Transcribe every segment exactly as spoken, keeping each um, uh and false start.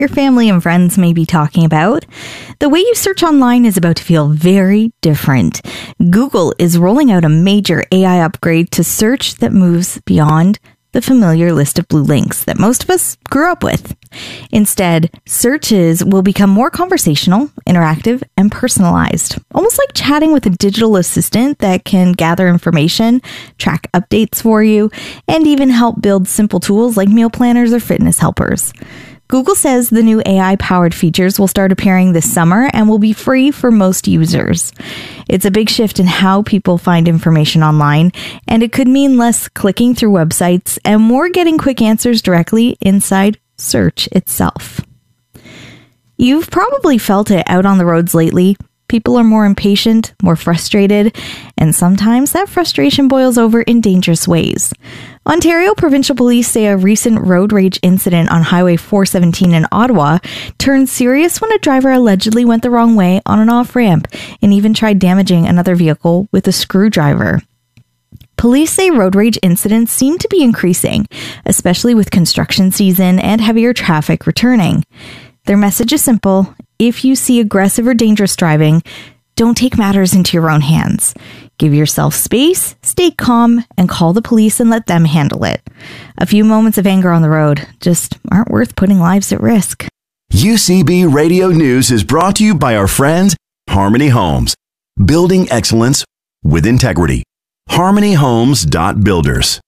your family and friends may be talking about. The way you search online is about to feel very different. Google is rolling out a major A I upgrade to search that moves beyond the familiar list of blue links that most of us grew up with. Instead, searches will become more conversational, interactive, and personalized, almost like chatting with a digital assistant that can gather information, track updates for you, and even help build simple tools like meal planners or fitness helpers. Google says the new A I-powered features will start appearing this summer and will be free for most users. It's a big shift in how people find information online, and it could mean less clicking through websites and more getting quick answers directly inside search itself. You've probably felt it out on the roads lately. People are more impatient, more frustrated, and sometimes that frustration boils over in dangerous ways. Ontario Provincial Police say a recent road rage incident on Highway four seventeen in Ottawa turned serious when a driver allegedly went the wrong way on an off-ramp and even tried damaging another vehicle with a screwdriver. Police say road rage incidents seem to be increasing, especially with construction season and heavier traffic returning. Their message is simple: if you see aggressive or dangerous driving, don't take matters into your own hands. Give yourself space, stay calm, and call the police and let them handle it. A few moments of anger on the road just aren't worth putting lives at risk. U C B Radio News is brought to you by our friends, Harmony Homes. Building excellence with integrity. harmony homes dot builders.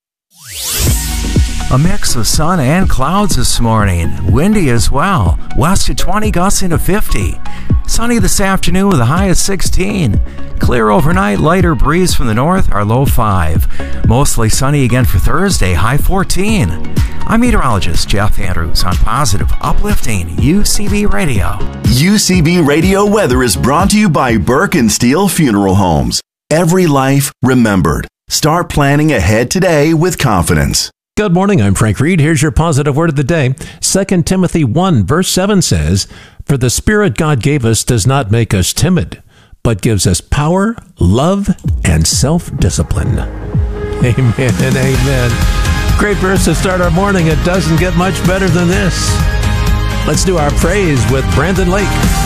A mix of sun and clouds this morning. Windy as well. West to twenty, gusts into fifty. Sunny this afternoon with a high of sixteen. Clear overnight, lighter breeze from the north, our low five. Mostly sunny again for Thursday, high fourteen. I'm meteorologist Jeff Andrews on Positive, Uplifting U C B Radio. U C B Radio weather is brought to you by Burke and Steel Funeral Homes. Every life remembered. Start planning ahead today with confidence. Good morning, I'm Frank Reed. Here's your positive word of the day. Second Timothy one, verse seven says, "For the Spirit God gave us does not make us timid, but gives us power, love, and self-discipline." Amen and amen. Great verse to start our morning. It doesn't get much better than this. Let's do our praise with Brandon Lake.